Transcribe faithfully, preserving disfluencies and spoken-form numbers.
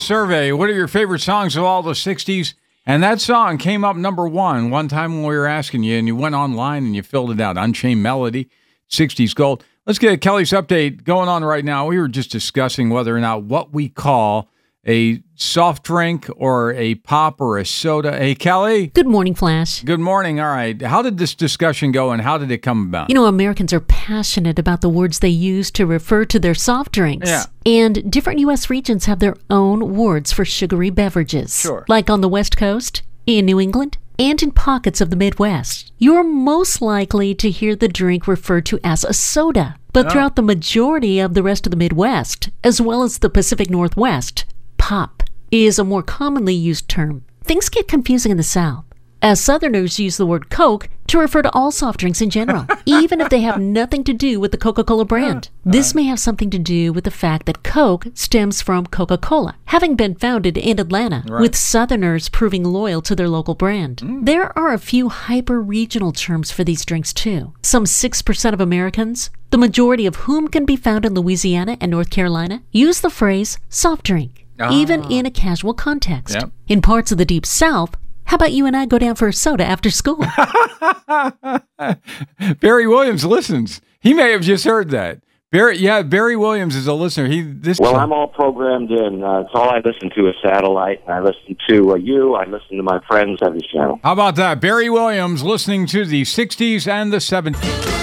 Survey, what are your favorite songs of all the sixties? And that song came up number one one time when we were asking you, and you went online and you filled it out. Unchained Melody, sixties Gold. Let's get Kelly's update going on right now. We were just discussing whether or not what we call a soft drink or a pop or a soda. Hey, Kelly. Good morning, Flash. Good morning. All right. How did this discussion go and how did it come about? You know, Americans are passionate about the words they use to refer to their soft drinks. Yeah. And different U S regions have their own words for sugary beverages. Sure. Like on the West Coast, in New England, and in pockets of the Midwest. You're most likely to hear the drink referred to as a soda. But Oh. throughout the majority of the rest of the Midwest, as well as the Pacific Northwest, pop is a more commonly used term. Things get confusing in the South, as Southerners use the word Coke to refer to all soft drinks in general, even if they have nothing to do with the Coca-Cola brand. This may have something to do with the fact that Coke stems from Coca-Cola, having been founded in Atlanta, Right. with Southerners proving loyal to their local brand. Mm. There are a few hyper-regional terms for these drinks too. Some six percent of Americans, the majority of whom can be found in Louisiana and North Carolina, use the phrase soft drink. Even in a casual context. Yep. In parts of the Deep South, how about you and I go down for a soda after school? Barry Williams listens. He may have just heard that. Barry, yeah, Barry Williams is a listener. He this. Well, I'm all programmed in. Uh, it's all I listen to is satellite. I listen to uh, you. I listen to my friends' every channel. How about that? Barry Williams listening to the sixties and the seventies.